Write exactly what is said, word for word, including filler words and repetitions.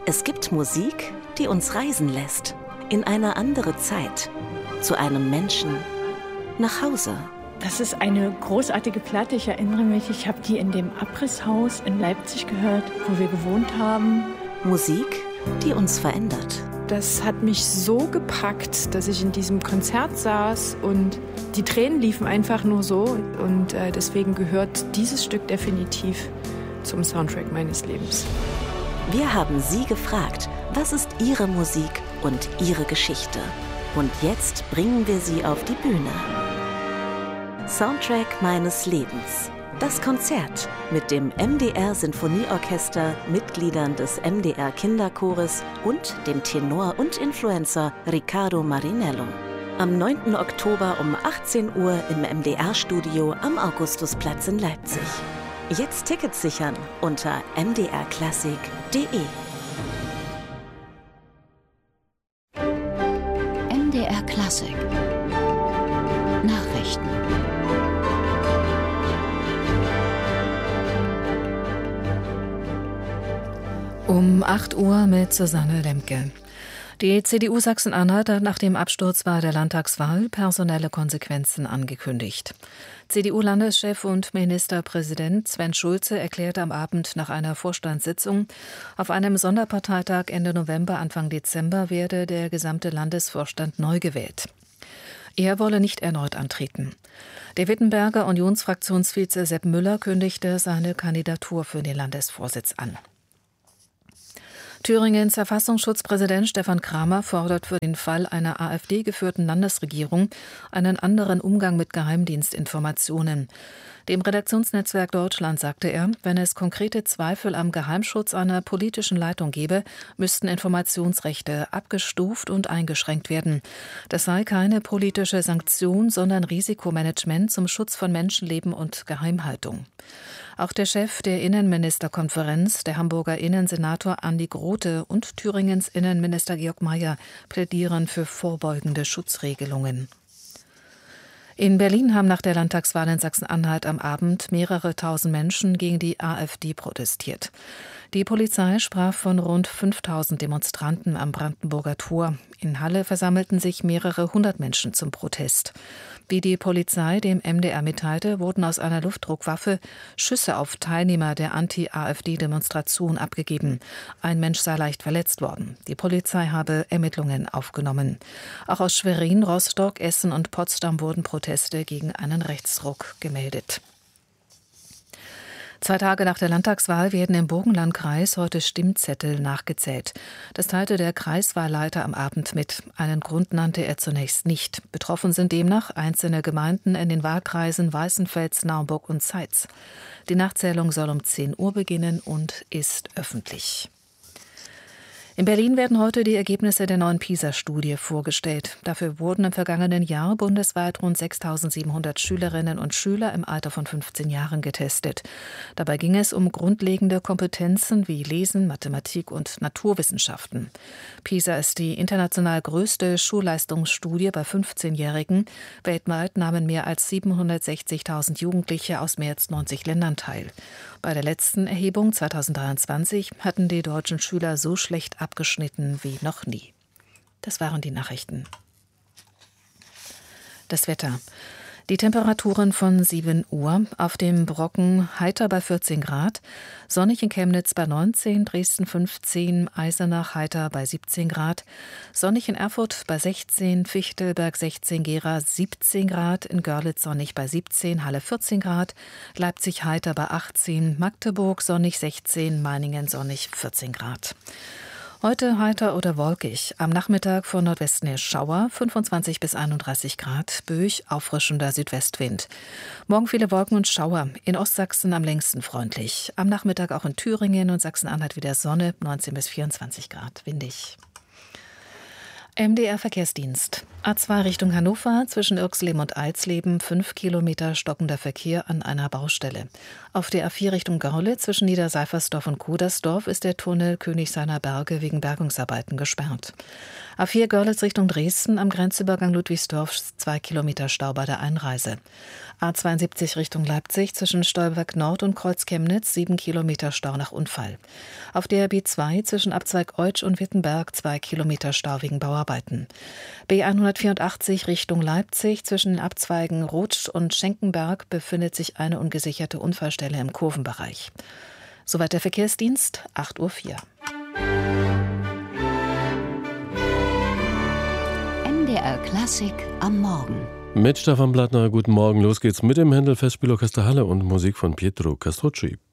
Es gibt Musik, die uns reisen lässt, in eine andere Zeit, zu einem Menschen, nach Hause. Das ist eine großartige Platte. Ich erinnere mich, ich habe die in dem Abrisshaus in Leipzig gehört, wo wir gewohnt haben. Musik, die uns verändert. Das hat mich so gepackt, dass ich in diesem Konzert saß und die Tränen liefen einfach nur so. Und äh, deswegen gehört dieses Stück definitiv zum Soundtrack meines Lebens. Wir haben Sie gefragt, was ist Ihre Musik und Ihre Geschichte? Und jetzt bringen wir Sie auf die Bühne. Soundtrack meines Lebens. Das Konzert mit dem M D R Sinfonieorchester, Mitgliedern des M D R Kinderchores und dem Tenor und Influencer Riccardo Marinello. Am neunten Oktober um achtzehn Uhr im M D R-Studio am Augustusplatz in Leipzig. Jetzt Tickets sichern unter m d r klassik punkt d e. M D R Klassik Nachrichten. Um acht Uhr mit Susanne Lemke. Die C D U Sachsen-Anhalt hat nach dem Absturz bei der Landtagswahl personelle Konsequenzen angekündigt. C D U-Landeschef und Ministerpräsident Sven Schulze erklärte am Abend nach einer Vorstandssitzung, auf einem Sonderparteitag Ende November, Anfang Dezember werde der gesamte Landesvorstand neu gewählt. Er wolle nicht erneut antreten. Der Wittenberger Unionsfraktionsvize Sepp Müller kündigte seine Kandidatur für den Landesvorsitz an. Thüringens Verfassungsschutzpräsident Stefan Kramer fordert für den Fall einer AfD-geführten Landesregierung einen anderen Umgang mit Geheimdienstinformationen. Dem Redaktionsnetzwerk Deutschland sagte er, wenn es konkrete Zweifel am Geheimschutz einer politischen Leitung gebe, müssten Informationsrechte abgestuft und eingeschränkt werden. Das sei keine politische Sanktion, sondern Risikomanagement zum Schutz von Menschenleben und Geheimhaltung. Auch der Chef der Innenministerkonferenz, der Hamburger Innensenator Andi Grote und Thüringens Innenminister Georg Mayer plädieren für vorbeugende Schutzregelungen. In Berlin haben nach der Landtagswahl in Sachsen-Anhalt am Abend mehrere tausend Menschen gegen die AfD protestiert. Die Polizei sprach von rund fünftausend Demonstranten am Brandenburger Tor. In Halle versammelten sich mehrere hundert Menschen zum Protest. Wie die Polizei dem M D R mitteilte, wurden aus einer Luftdruckwaffe Schüsse auf Teilnehmer der Anti-AfD-Demonstration abgegeben. Ein Mensch sei leicht verletzt worden. Die Polizei habe Ermittlungen aufgenommen. Auch aus Schwerin, Rostock, Essen und Potsdam wurden Proteste gegen einen Rechtsruck gemeldet. Zwei Tage nach der Landtagswahl werden im Burgenlandkreis heute Stimmzettel nachgezählt. Das teilte der Kreiswahlleiter am Abend mit. Einen Grund nannte er zunächst nicht. Betroffen sind demnach einzelne Gemeinden in den Wahlkreisen Weißenfels, Naumburg und Zeitz. Die Nachzählung soll um zehn Uhr beginnen und ist öffentlich. In Berlin werden heute die Ergebnisse der neuen PISA-Studie vorgestellt. Dafür wurden im vergangenen Jahr bundesweit rund sechstausendsiebenhundert Schülerinnen und Schüler im Alter von fünfzehn Jahren getestet. Dabei ging es um grundlegende Kompetenzen wie Lesen, Mathematik und Naturwissenschaften. PISA ist die international größte Schulleistungsstudie bei fünfzehnjährigen. Weltweit nahmen mehr als siebenhundertsechzigtausend Jugendliche aus mehr als neunzig Ländern teil. Bei der letzten Erhebung zweitausenddreiundzwanzig hatten die deutschen Schüler so schlecht abgeschnitten wie noch nie. Das waren die Nachrichten. Das Wetter. Die Temperaturen von sieben Uhr. Auf dem Brocken heiter bei vierzehn Grad, sonnig in Chemnitz bei neunzehn, Dresden fünfzehn, Eisenach heiter bei siebzehn Grad, sonnig in Erfurt bei sechzehn, Fichtelberg sechzehn, Gera siebzehn Grad, in Görlitz sonnig bei siebzehn, Halle vierzehn Grad, Leipzig heiter bei achtzehn, Magdeburg sonnig sechzehn, Meiningen sonnig vierzehn Grad. Heute heiter oder wolkig. Am Nachmittag von Nordwesten her Schauer, fünfundzwanzig bis einunddreißig Grad, böig, auffrischender Südwestwind. Morgen viele Wolken und Schauer. In Ostsachsen am längsten freundlich. Am Nachmittag auch in Thüringen und Sachsen-Anhalt wieder Sonne, neunzehn bis vierundzwanzig Grad, windig. M D R Verkehrsdienst. A zwei Richtung Hannover, zwischen Irxleben und Eidsleben, fünf Kilometer stockender Verkehr an einer Baustelle. Auf der A vier Richtung Görlitz, zwischen Niederseifersdorf und Kudersdorf, ist der Tunnel König seiner Berge wegen Bergungsarbeiten gesperrt. A vier Görlitz Richtung Dresden, am Grenzübergang Ludwigsdorf, zwei Kilometer Stau bei der Einreise. A zweiundsiebzig Richtung Leipzig, zwischen Stolberg Nord und Kreuz Chemnitz, sieben Kilometer Stau nach Unfall. Auf der B zwei, zwischen Abzweig Eutsch und Wittenberg, zwei Kilometer Stau wegen Bauarbeiten. B hundertvierundachtzig Richtung Leipzig, zwischen den Abzweigen Rotsch und Schenkenberg befindet sich eine ungesicherte Unfallstelle im Kurvenbereich. Soweit der Verkehrsdienst, acht Uhr vier. M D R Klassik am Morgen. Mit Stefan Blattner, guten Morgen. Los geht's mit dem Händel Festspielorchester Halle und Musik von Pietro Castrucci.